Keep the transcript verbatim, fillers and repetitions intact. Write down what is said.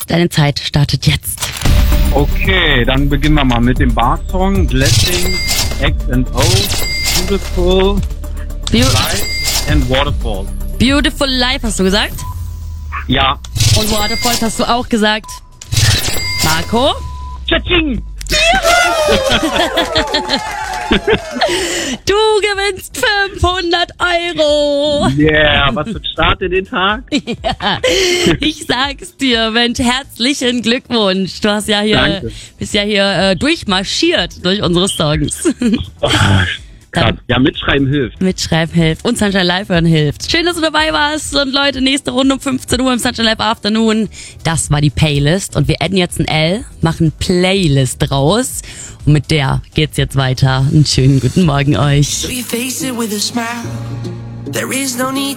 Deine Zeit startet jetzt. Okay, dann beginnen wir mal mit dem Bart-Song. Blessings, X and O, Beautiful, Be- Life and Waterfall. Beautiful Life hast du gesagt? Ja. Und Waterfalls hast du auch gesagt. Marco? Tschatsching! Du gewinnst fünfhundert Euro. Yeah, was für ein Start in den Tag. Ja, ich sag's dir, Mensch, herzlichen Glückwunsch. Du hast ja hier, Danke. bist ja hier äh, durchmarschiert durch unsere Songs. Oh, krass. Ja, mitschreiben hilft. Mitschreiben hilft und Sunshine Live hören hilft. Schön, dass du dabei warst. Und Leute, nächste Runde um fünfzehn Uhr im Sunshine Live Afternoon. Das war die Playlist. Und wir adden jetzt ein L, machen Playlist draus. Und mit der geht's jetzt weiter. Einen schönen guten Morgen euch. So you face it with a smile. There is no need